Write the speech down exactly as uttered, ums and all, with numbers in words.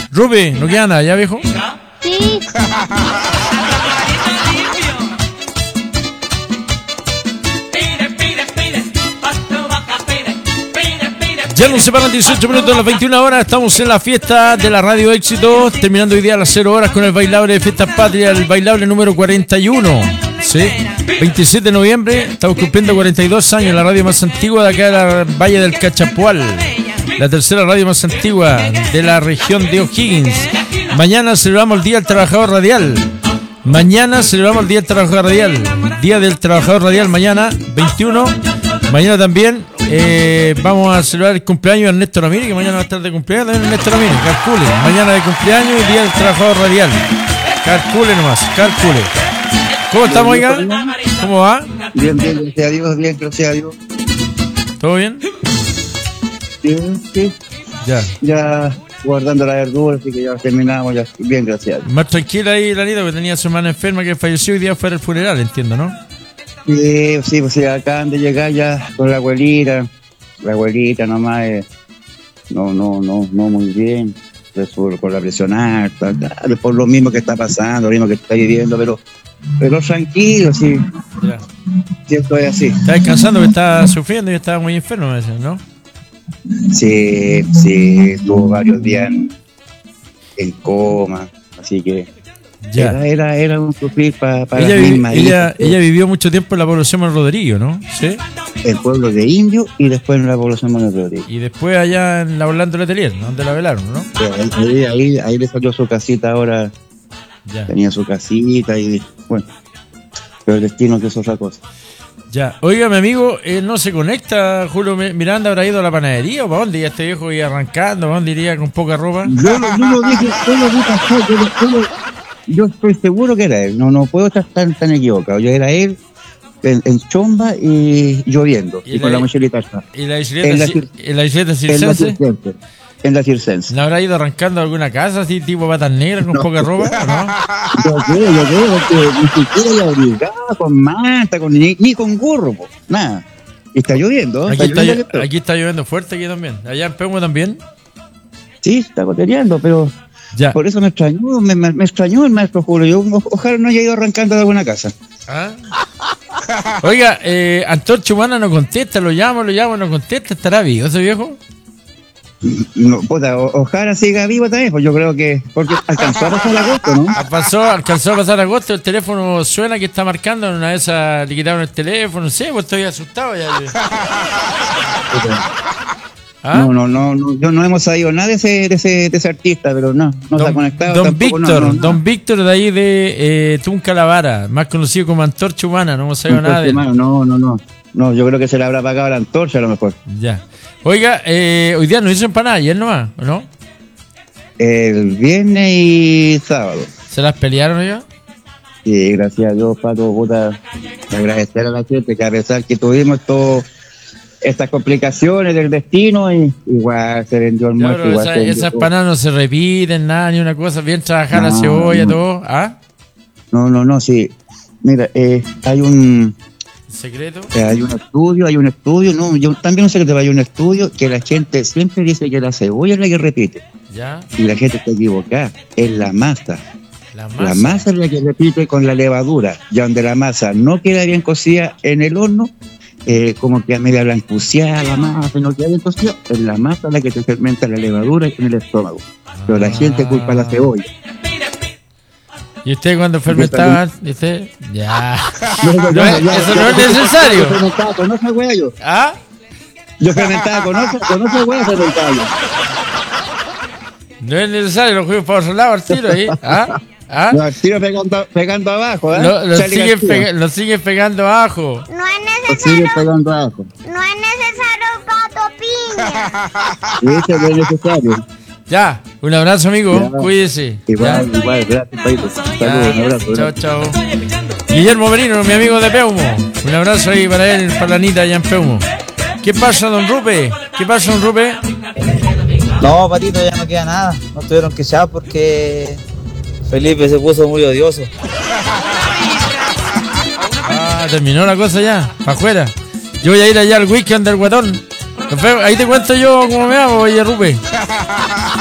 Rupe, ¿no queda nada ya, viejo? Sí. Ya nos separan dieciocho minutos a las veintiuna horas. Estamos en la fiesta de la Radio Éxito, terminando hoy día a las cero horas con el bailable de Fiestas Patrias, el bailable número cuarenta y uno. Sí, veintisiete de noviembre, estamos cumpliendo cuarenta y dos años, la radio más antigua de acá de la Valle del Cachapual, la tercera radio más antigua de la región de O'Higgins. Mañana celebramos el Día del Trabajador Radial. Mañana celebramos el Día del Trabajador Radial. Día del Trabajador Radial mañana, veintiuno. Mañana también eh, vamos a celebrar el cumpleaños de Ernesto Ramírez, que mañana va a estar de cumpleaños también Ernesto Ramírez. Calcule, mañana de cumpleaños y Día del Trabajador Radial. Calcule nomás, calcule. ¿Cómo estamos, oiga? ¿Cómo va? Bien, bien, gracias a Dios, bien, gracias a Dios. ¿Todo bien? Bien, sí. Ya. Ya guardando la verdura, así que ya terminamos, ya bien, gracias a Dios. Más tranquila ahí, Lanito, que tenía su hermana enferma que falleció y hoy día fue el funeral, entiendo, ¿no? Sí, sí, pues sí, acaban de llegar ya con la abuelita, la abuelita nomás, eh, no, no, no, no muy bien, por, por la presión alta, por lo mismo que está pasando, lo mismo que está viviendo, pero, pero tranquilo, sí, Ya. sí, esto es así. Está descansando, que está sufriendo y estaba muy enfermo a veces, ¿no? Sí, sí, estuvo varios días en, en coma, así que Ya. era, era, era un sufrir pa, para Ella, las vi- mismas ella, hijas, ella vivió mucho tiempo en la población de Rodrigo, ¿no? Sí. el pueblo de Indio y después en la población de Rodríguez. Y después allá en la Orlando Letelier, ¿no? Donde la velaron, ¿no? Ahí, ahí, ahí le salió su casita ahora, Ya. tenía su casita y bueno, pero el destino que es otra cosa. Ya. Oiga, mi amigo, eh, no se conecta. Julio Miranda habrá ido a la panadería o para dónde? Ya este viejo iba arrancando, ¿para dónde iría con poca ropa? Yo, lo- yo lo dije, yo lo vi pasar, yo, lo- yo, lo- yo estoy seguro que era él, no, no puedo estar tan, tan equivocado, yo era él en, en chomba y lloviendo Y y, la- con la mochilita atrás. ¿Y la bicicleta, En la ci- cir- en la bicicleta En la circense? circense. En la circense. ¿No habrá ido arrancando a alguna casa así tipo patas negras con No. poca ropa? ¿O no? Yo creo, yo creo que ni siquiera ya obligado con manta, con, ni, ni con gorro, po, nada. Y está lloviendo, Aquí está está, lloviendo. llo- aquí está lloviendo fuerte aquí también. Allá en Peumo también. Sí, está goteando, pero Ya. por eso me extrañó, me, me, me extrañó el maestro Julio. Yo o- ojalá no haya ido arrancando de alguna casa. ¿Ah? Oiga, eh, Antorcha Humana no contesta, lo llamo, lo llamo, no contesta. ¿Estará vivo ese viejo? No, puta, o- ojalá siga vivo también, pues yo creo que, porque alcanzó a pasar agosto, ¿no? Ah, Pasó, alcanzó a pasar agosto, el teléfono suena que está marcando, en una de esas le quitaron el teléfono, no sé, pues estoy asustado ya. ¿Ah? No, no, no, no, yo no hemos sabido nada de ese, de ese, de ese artista, pero no, no está Don, conectado. don tampoco, Víctor, no, no, no. Don Víctor de ahí de eh, Tunca La Vara, más conocido como Antorcha Humana, no hemos sabido nada de él. Entonces, mano, no, no, no, no, yo creo que se le habrá apagado la antorcha a lo mejor. Ya. Oiga, eh, hoy día nos hizo empanada, ayer nomás, ¿o no? El viernes y sábado. ¿Se las pelearon ya? Y gracias a Dios, Pato, puta, agradecer a la gente que a pesar que tuvimos todo, estas complicaciones del destino, y igual se vendió el Ya, muerto, pero igual esa- se vendió esas todo. empanadas no se repiten, nada, ni una cosa, bien trabajar la No, cebolla, no. todo. ¿Ah? No, no, no, sí. Mira, eh, hay un ¿Secreto? eh, hay un estudio, hay un estudio, no, yo también no sé que hay un estudio que la gente siempre dice que la cebolla es la que repite, Ya. y la gente está equivocada, es la masa. La masa. La masa es la que repite con la levadura, ya donde la masa no queda bien cocida en el horno, eh, como que a media blancuceada la masa, no queda bien cocida, es la masa la que te fermenta la levadura en el estómago. Pero la gente culpa a la cebolla. ¿Y usted cuando fermentaba? ¿Y usted? Ya. No, No es- eso no es necesario. Yo fermentaba con esa hueá yo. ¿Ah? Yo fermentaba con esa, con esa hueá fermentaba yo. No es necesario, lo juegos para otro lado al tiro ahí. ¿Ah? ¿Ah? Lo sigo pegando, pegando abajo, ¿eh? Lo, lo Charlie siguen García. pega- lo siguen pegando abajo. No es Lo sigue necesario, pegando abajo. no es necesario gato piña. Y eso no es necesario. Ya, un abrazo, amigo. Ya. Cuídese. Igual, Ya. igual, gracias, Paito. Saludos, Ya. un abrazo. Chao, chao. Guillermo Merino, mi amigo de Peumo. Un abrazo ahí para él, para la Anita allá en Peumo. ¿Qué pasa, don Rupe? ¿Qué pasa, don Rupe? No, Patito, ya no queda nada. No tuvieron que echar porque Felipe se puso muy odioso. Ah, terminó la cosa ya, para afuera. Yo voy a ir allá al weekend del guatón. Nos vemos. Ahí te cuento yo cómo me hago, oye, Rupe.